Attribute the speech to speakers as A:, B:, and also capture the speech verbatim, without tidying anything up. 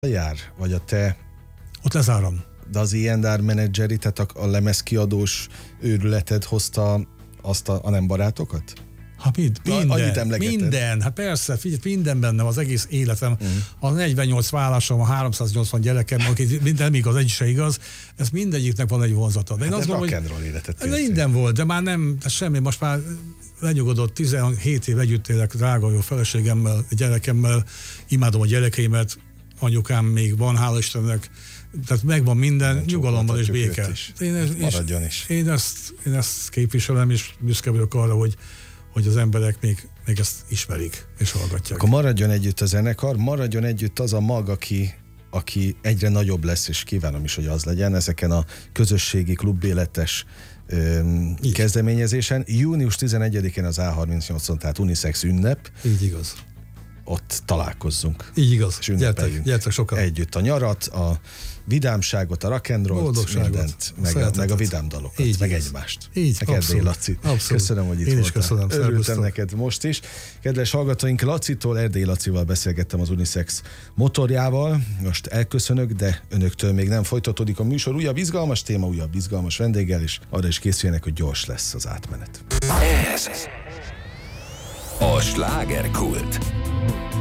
A: jár, vagy a te...
B: Ott lezárom.
A: De az i and er menedzseri, tehát a, a lemezkiadós őrületed hozta azt a, a nem barátokat?
B: Hát mind, minden,
A: Na,
B: minden, hát persze, figyelj, minden bennem, az egész életem,
A: uh-huh.
B: a negyvennyolc vállásom, a háromszáznyolcvan gyerekem, aki minden nem igaz, egy se igaz, ez mindegyiknek van egy vonzata. De én
A: hát
B: azt gondolom,
A: rock and roll életet
B: hogy minden volt, de már nem, semmi, most már lenyugodott, tizenhét év együtt élek drága jó feleségemmel, gyerekemmel, imádom a gyerekeimet, anyukám még van, hála Istennek, tehát megvan minden,
A: nem
B: nyugalomban és béke.
A: Is.
B: Én, ez,
A: Maradjon is.
B: Én ezt, én ezt képviselem, és büszke vagyok arra, hogy, hogy az emberek még, még ezt ismerik, és hallgatják.
A: Akkor maradjon együtt a zenekar, maradjon együtt az a mag, aki, aki egyre nagyobb lesz, és kívánom is, hogy az legyen ezeken a közösségi, klubéletes öm, kezdeményezésen. június tizenegyedikén az á harmincnyolcon, tehát unisex ünnep.
B: Így igaz.
A: Ott találkozzunk.
B: Így igaz.
A: És ünnepeljünk.
B: Gyertek sokan.
A: Együtt a nyarat, a vidámságot, a rock and rollt, mindent, meg a, meg a vidám dalokat, így meg igaz. Egymást.
B: Így,
A: meg Erdélyi Laci. Abszolút. Köszönöm, hogy itt
B: Én
A: voltál.
B: is köszönöm.
A: Örültem
B: Szervusztok.
A: neked most is. Kedves hallgatóink, Lacitól, Erdélyi Lacival beszélgettem az Unisex motorjával. Most elköszönök, de önöktől még nem folytatódik a műsor. Újabb izgalmas téma, újabb izgalmas vendéggel, és arra is készüljenek, hogy gyors lesz az átmenet.
C: Ez a slágerkult.